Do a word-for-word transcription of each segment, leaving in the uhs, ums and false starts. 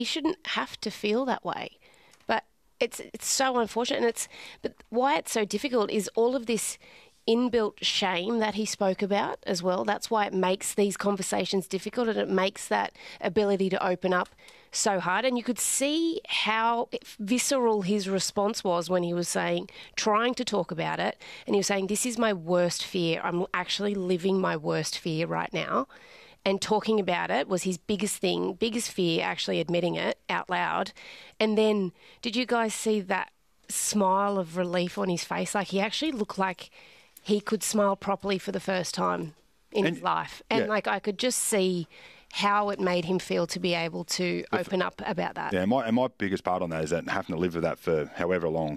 He shouldn't have to feel that way. But it's it's so unfortunate. And it's but why it's so difficult is all of this inbuilt shame that he spoke about as well. That's why it makes these conversations difficult, and it makes that ability to open up so hard. And you could see how visceral his response was when he was saying, trying to talk about it, and he was saying, this is my worst fear. I'm actually living my worst fear right now. And talking about it was his biggest thing, biggest fear, actually admitting it out loud. And then did you guys see that smile of relief on his face? Like, he actually looked like he could smile properly for the first time in and, his life. And, yeah. like, I could just see how it made him feel to be able to but open up about that. Yeah, my, and my biggest part on that is that having to live with that for however long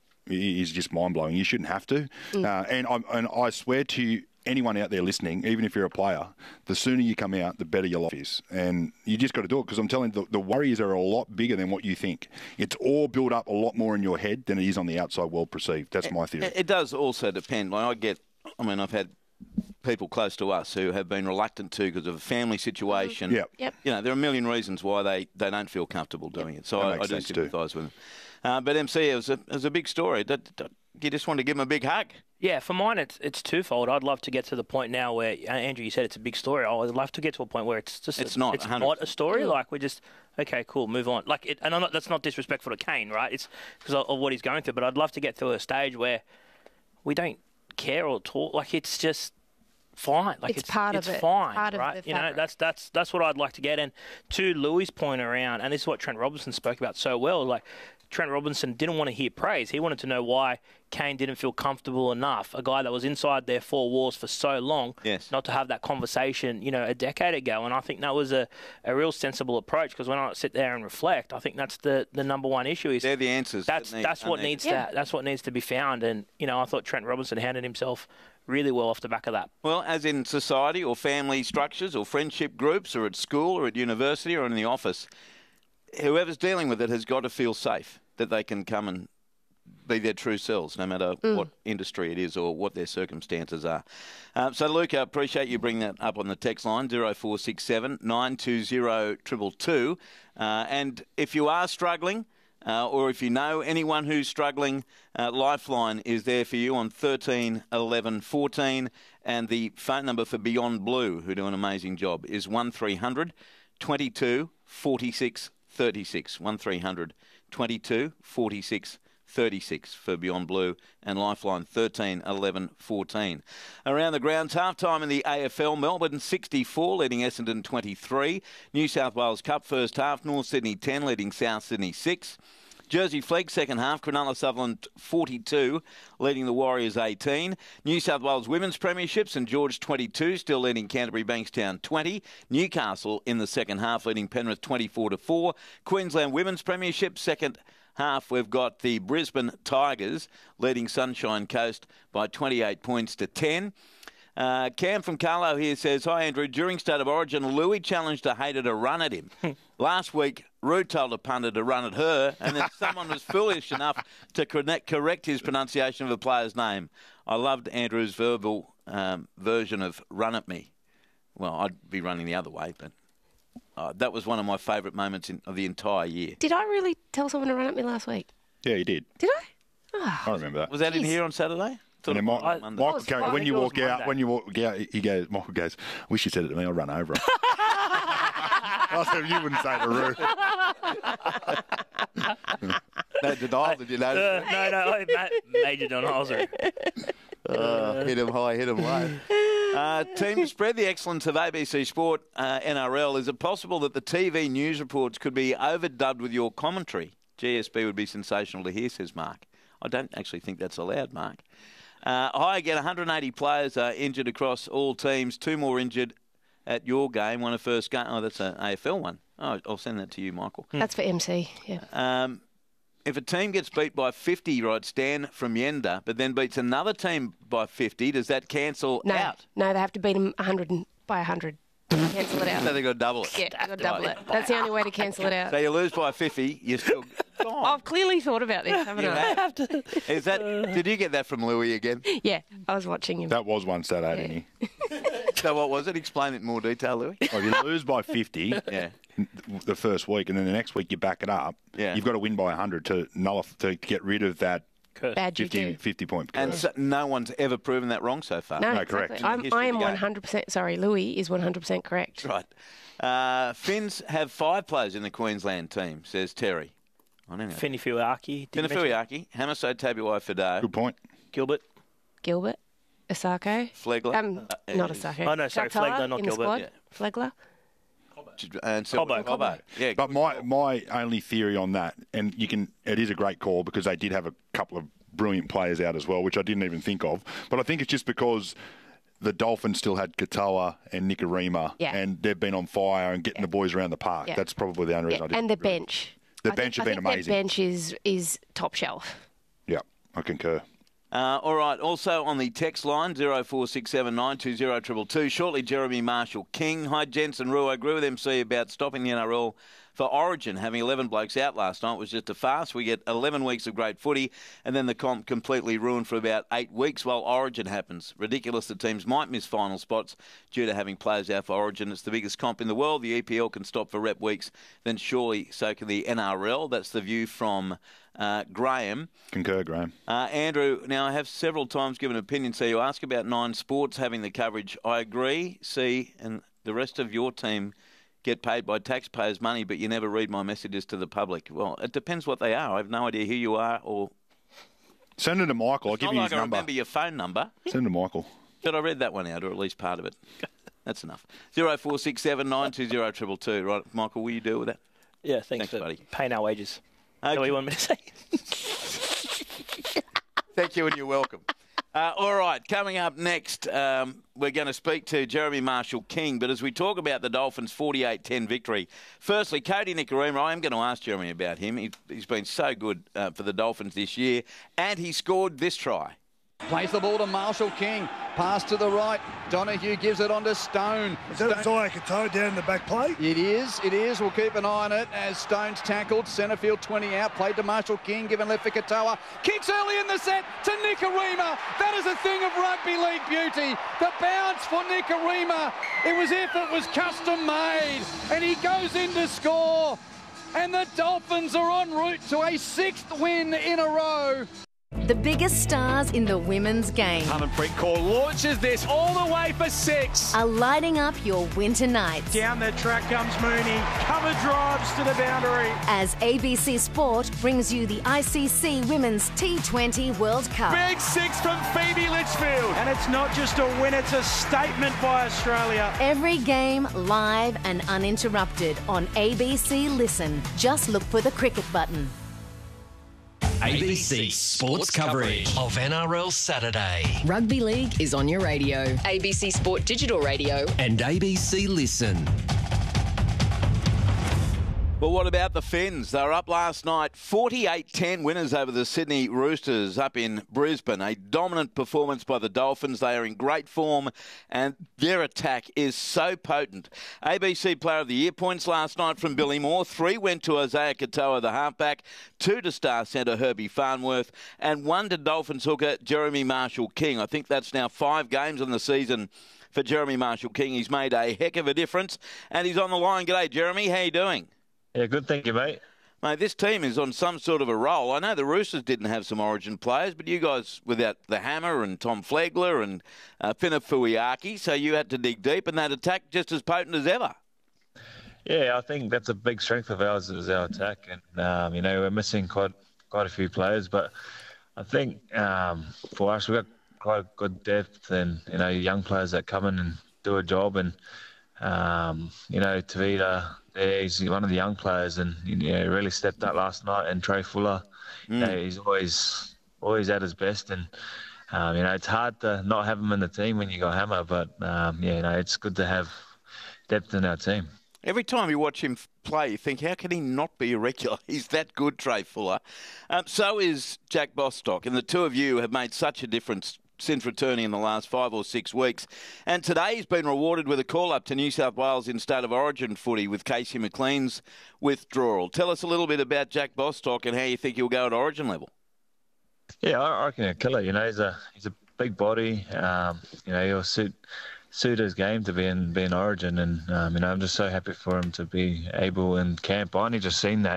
is just mind-blowing. You shouldn't have to. Mm. Uh, and, I, and I swear to you, anyone out there listening, even if you're a player, the sooner you come out, the better your life is. And you just got to do it, because I'm telling you, the, the worries are a lot bigger than what you think. It's all built up a lot more in your head than it is on the outside world perceived. That's my theory. It, it does also depend. Like I get, I mean, I've had people close to us who have been reluctant to because of a family situation. Yep. Yep. You know, there are a million reasons why they, they don't feel comfortable doing it. So I, I do sympathise with them. Uh, but M C, it was a, it was a big story. That, that, you just want to give him a big hug. Yeah, for mine, it's it's twofold. I'd love to get to the point now where, uh, Andrew, you said it's a big story. I would love to get to a point where it's just it's a, not it's one hundred percent. not a story. Like, we're just, okay, cool, move on. Like, it, and I'm not, that's not disrespectful to Kane, right? It's because of, of what he's going through. But I'd love to get to a stage where we don't care or talk. Like, it's just fine. Like, it's, it's part it's of it. fine, part right? Of the you know, that's that's that's what I'd like to get. And to Louis' point around, and this is what Trent Robinson spoke about so well. Like, Trent Robinson didn't want to hear praise. He wanted to know why Kane didn't feel comfortable enough, a guy that was inside their four walls for so long, yes. not to have that conversation, you know, a decade ago. And I think that was a, a real sensible approach, because when I sit there and reflect, I think that's the, the number one issue. Is They're the answers. That's that need, that's what needs yeah. to that's what needs to be found. And, you know, I thought Trent Robinson handled himself really well off the back of that. Well, as in society or family structures or friendship groups or at school or at university or in the office, whoever's dealing with it has got to feel safe that they can come and be their true selves, no matter mm. what industry it is or what their circumstances are. Uh, so, Luke, I appreciate you bringing that up on the text line, zero four six seven, nine two zero, two two two. Uh, and if you are struggling, uh, or if you know anyone who's struggling, uh, Lifeline is there for you on thirteen eleven fourteen. And the phone number for Beyond Blue, who do an amazing job, is one three hundred, twenty-two, forty-six, thirty-six. one three hundred, twenty-two, forty-six, thirty-six for Beyond Blue, and Lifeline thirteen eleven fourteen. Around the grounds, half-time in the A F L, Melbourne sixty-four, leading Essendon twenty-three. New South Wales Cup first half, North Sydney ten, leading South Sydney six. Jersey Flegg second half, Cronulla Sutherland forty-two, leading the Warriors eighteen. New South Wales Women's Premiership, St George twenty-two, still leading Canterbury Bankstown twenty. Newcastle in the second half, leading Penrith twenty-four to four. Queensland Women's Premiership, second half, we've got the Brisbane Tigers leading Sunshine Coast by twenty-eight points to ten. Uh, Cam from Carlo here says, hi, Andrew. During State of Origin, Louis challenged a hater to run at him. Last week, Rude told a punter to run at her, and then someone was foolish enough to connect, correct his pronunciation of a player's name. I loved Andrew's verbal um, version of run at me. Well, I'd be running the other way, but uh, that was one of my favourite moments in, of the entire year. Did I really tell someone to run at me last week? Yeah, you did. Did I? Oh. I remember that. Was that Jeez. in here on Saturday? And then Mike, I, Michael, I when you walk out, Monday. when you walk out, he goes, Michael goes, wish you said it to me, I'll run over him. I said, you wouldn't say to Roo. No denial, did you know? Uh, no, no, I ma- major denials. Uh, hit him high, hit him low. Uh, team spread the excellence of A B C Sport uh, N R L. Is it possible that the T V news reports could be overdubbed with your commentary? G S B would be sensational to hear, says Mark. I don't actually think that's allowed, Mark. Uh, hi again, one hundred eighty players are injured across all teams. Two more injured at your game. One a first game. Oh, that's an A F L one. Oh, I'll send that to you, Michael. That's for M C, yeah. Um, if a team gets beat by fifty, right, Stan from Yenda, but then beats another team by fifty, does that cancel no, out? No, they have to beat them one hundred by one hundred. Cancel it out. So they've got to double it. Yeah, they've got to double it. That's the only way to cancel it out. So you lose by fifty, you're still gone. I've clearly thought about this, haven't You I? have to. Is that? Did you get that from Louis again? Yeah, I was watching him. That was one Saturday, Yeah. didn't he? So what was it? Explain it in more detail, Louis. Well, if you lose by fifty, Yeah. the first week, and then the next week you back it up. Yeah. You've got to win by one hundred to nullify, to get rid of that bad fifty, fifty point curse. And so no one's ever proven that wrong so far. No, No, exactly. correct. I'm, I am one hundred percent. Sorry, Louis is one hundred percent correct. Right. Uh, Finns have five players in the Queensland team, says Terry. I don't know. Finny Fuiaki. Finny Fuiaki, Hamaso Tabuai-Fidow, Good point. Gilbert. Gilbert, Asako. Flegler. Um, uh, not uh, Asako. Oh, no, sorry, Chakala Flegler, not in Gilbert, The squad. yeah. Flegler. And so Cobbo. Cobbo. Yeah. But my, my only theory on that, and you can, it is a great call because they did have a couple of brilliant players out as well, which I didn't even think of. But I think it's just because the Dolphins still had Katoa and Nikorima, Yeah. and they've been on fire and getting the boys around the park. Yeah. That's probably the only reason Yeah, I didn't. and the really- bench. The I bench think, have been I think amazing. Their bench is is top shelf. Yeah, I concur. Uh, all right. Also on the text line, zero four six seven nine two zero two two. Shortly, Jeremy Marshall-King. Hi, gents and Rue. I agree with M C about stopping the N R L for Origin. Having eleven blokes out last night was just a farce. We get eleven weeks of great footy, and then the comp completely ruined for about eight weeks while Origin happens. Ridiculous that teams might miss final spots due to having players out for Origin. It's the biggest comp in the world. The E P L can stop for rep weeks, then surely so can the N R L. That's the view from uh, Graham. Concur, Graham. Uh, Andrew, now I have several times given an opinion, so you ask about Nine Sports having the coverage. I agree, see, and the rest of your team get paid by taxpayers' money, but you never read my messages to the public. Well, it depends what they are. I have no idea who you are or... Send it to Michael. I'll It's give not you like his I number. remember your phone number, Send it to Michael. but I read that one out, or at least part of it. That's enough. zero four six seven nine two zero two two. Right, Michael, will you deal with that? Yeah, thanks, Thanks, for buddy. paying our wages. Okay. Is that what you want me to say? Thank you, and you're welcome. Uh, all right, coming up next, um, we're going to speak to Jeremy Marshall-King. But as we talk about the Dolphins' forty-eight ten victory, firstly, Cody Nikorima, I am going to ask Jeremy about him. He, he's been so good uh, for the Dolphins this year, and he scored this try. Plays the ball to Marshall-King. Pass to the right. Donahue gives it on to Stone. Is that Zaya Katoa down in the back play? It is, it is. We'll keep an eye on it as Stone's tackled. Centre field twenty out. Played to Marshall-King, given left for Katoa. Kicks early in the set to Nikorima. That is a thing of rugby league beauty. The bounce for Nikorima. It was if it was custom made. And he goes in to score. And the Dolphins are en route to a sixth win in a row. The biggest stars in the women's game Harmanpreet Kaur launches this all the way for six. are lighting up your winter nights Down the track comes Mooney. Cover drives to the boundary. as A B C Sport brings you the I C C Women's T twenty World Cup. Big six from Phoebe Litchfield. And it's not just a win, it's a statement by Australia. Every game live and uninterrupted on A B C Listen. Just look for the cricket button. A B C Sports coverage of N R L Saturday Rugby League is on your radio. A B C Sport Digital Radio. and A B C Listen. Well, what about the Finns? They were up last night, forty-eight ten winners over the Sydney Roosters up in Brisbane. A dominant performance by the Dolphins. They are in great form and their attack is so potent. A B C Player of the Year points last night from Billy Moore. Three went to Isaiah Katoa, the halfback, two to star centre Herbie Farnworth, and one to Dolphins hooker Jeremy Marshall-King. I think that's now five games on the season for Jeremy Marshall-King. He's made a heck of a difference and he's on the line. G'day, Jeremy. How you doing? Yeah, good. Thank you, mate. Mate, this team is on some sort of a roll. I know the Roosters didn't have some Origin players, but you guys, without the Hammer and Tom Flegler and uh, Finna Fuiaki, so you had to dig deep, and that attack just as potent as ever. Yeah, I think that's a big strength of ours is our attack, and um, you know we're missing quite quite a few players, but I think um, for us we've got quite good depth, and you know young players that come in and do a job, and um, you know Tavita. Yeah, he's one of the young players, and you know, really stepped up last night. And Trey Fuller, mm. you know, he's always always at his best, and um, you know it's hard to not have him in the team when you got Hammer. But um, yeah, you know, it's good to have depth in our team. Every time you watch him play, you think, how can he not be a regular? He's that good, Trey Fuller. Um, so is Jack Bostock, and the two of you have made such a difference since returning in the last five or six weeks. And today he's been rewarded with a call-up to New South Wales in State of Origin footy with Casey McLean's withdrawal. Tell us a little bit about Jack Bostock and how you think he'll go at Origin level. Yeah, I reckon he'll kill it. You know, he's a he's a big body. Um, you know, he'll suit suit his game to be in be in Origin, and um, you know I'm just so happy for him to be able in camp. I only just seen that